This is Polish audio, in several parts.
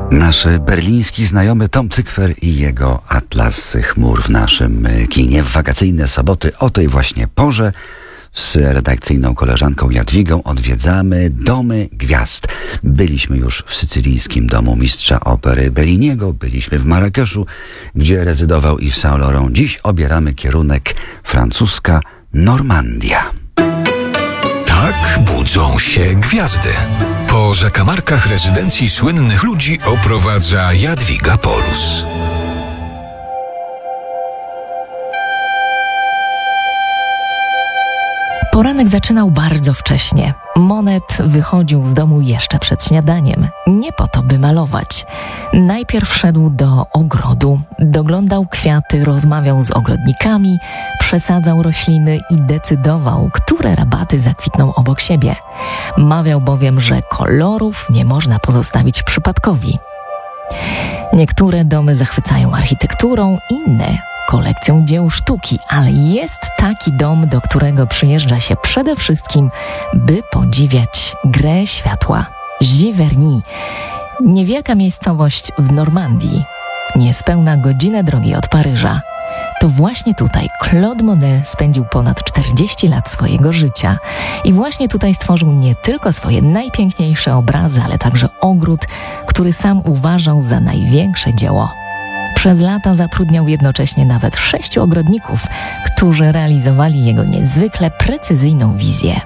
Nasz berliński znajomy Tom Tykwer i jego Atlas chmur w naszym kinie w wakacyjne soboty o tej właśnie porze z redakcyjną koleżanką Jadwigą odwiedzamy domy gwiazd. Byliśmy już w sycylijskim domu mistrza opery Belliniego, byliśmy w Marrakeszu, gdzie rezydował Yves Saint Laurent. Dziś obieramy kierunek francuska Normandia. Tak budzą się gwiazdy. Po zakamarkach rezydencji słynnych ludzi oprowadza Jadwiga Polus. Poranek zaczynał bardzo wcześnie. Monet wychodził z domu jeszcze przed śniadaniem. Nie po to, by malować. Najpierw szedł do ogrodu, doglądał kwiaty, rozmawiał z ogrodnikami, przesadzał rośliny i decydował, które rabaty zakwitną obok siebie. Mawiał bowiem, że kolorów nie można pozostawić przypadkowi. Niektóre domy zachwycają architekturą, inne kolekcją dzieł sztuki, ale jest taki dom, do którego przyjeżdża się przede wszystkim, by podziwiać grę światła. Giverny, niewielka miejscowość w Normandii, niespełna godzinę drogi od Paryża. To właśnie tutaj Claude Monet spędził ponad 40 lat swojego życia i właśnie tutaj stworzył nie tylko swoje najpiękniejsze obrazy, ale także ogród, który sam uważał za największe dzieło. Przez lata zatrudniał jednocześnie nawet 6 ogrodników, którzy realizowali jego niezwykle precyzyjną wizję.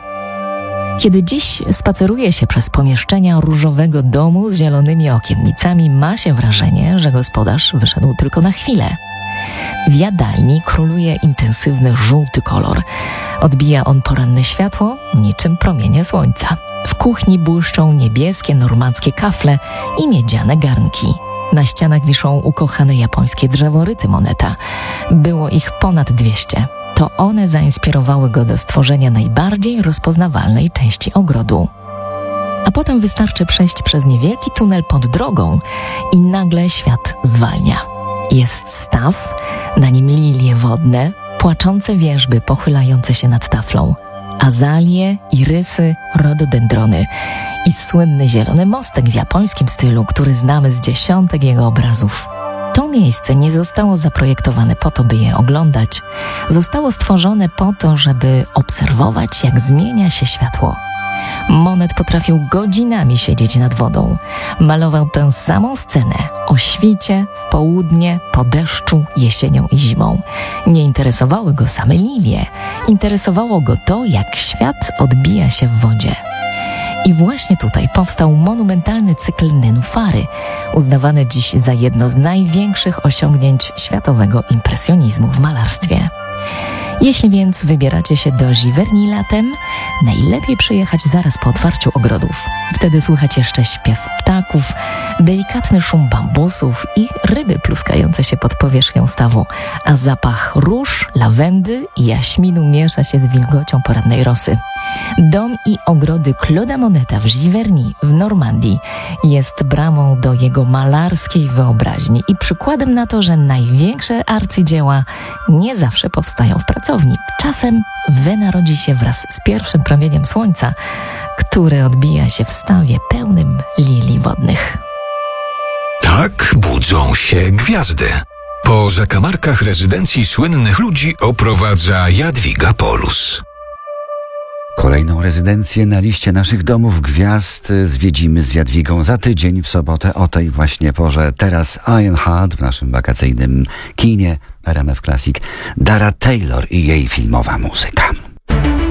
Kiedy dziś spaceruje się przez pomieszczenia różowego domu z zielonymi okiennicami, ma się wrażenie, że gospodarz wyszedł tylko na chwilę. W jadalni króluje intensywny żółty kolor. Odbija on poranne światło niczym promienie słońca. W kuchni błyszczą niebieskie normandzkie kafle i miedziane garnki. Na ścianach wiszą ukochane japońskie drzeworyty Moneta. Było ich ponad 200. To one zainspirowały go do stworzenia najbardziej rozpoznawalnej części ogrodu. A potem wystarczy przejść przez niewielki tunel pod drogą i nagle świat zwalnia. Jest staw, na nim lilie wodne, płaczące wierzby pochylające się nad taflą, azalie, irysy, rododendrony i słynny zielony mostek w japońskim stylu, który znamy z dziesiątek jego obrazów. To miejsce nie zostało zaprojektowane po to, by je oglądać. Zostało stworzone po to, żeby obserwować, jak zmienia się światło. Monet potrafił godzinami siedzieć nad wodą. Malował tę samą scenę o świcie, w południe, po deszczu, jesienią i zimą. Nie interesowały go same lilie. Interesowało go to, jak świat odbija się w wodzie. I właśnie tutaj powstał monumentalny cykl Nenufary, uznawany dziś za jedno z największych osiągnięć światowego impresjonizmu w malarstwie. Jeśli więc wybieracie się do Giverny latem, najlepiej przyjechać zaraz po otwarciu ogrodów. Wtedy słychać jeszcze śpiew ptaków, delikatny szum bambusów i ryby pluskające się pod powierzchnią stawu, a zapach róż, lawendy i jaśminu miesza się z wilgocią porannej rosy. Dom i ogrody Claude'a Moneta w Giverny w Normandii jest bramą do jego malarskiej wyobraźni i przykładem na to, że największe arcydzieła nie zawsze powstają w pracowni. Czasem wynardzi się wraz z pierwszym promieniem słońca, które odbija się w stawie pełnym lilii wodnych. Tak budzą się gwiazdy. Po zakamarkach rezydencji słynnych ludzi oprowadza Jadwiga Polus. Kolejną rezydencję na liście naszych domów gwiazd zwiedzimy z Jadwigą za tydzień w sobotę o tej właśnie porze. Teraz Ironheart w naszym wakacyjnym kinie RMF Classic. Dara Taylor i jej filmowa muzyka.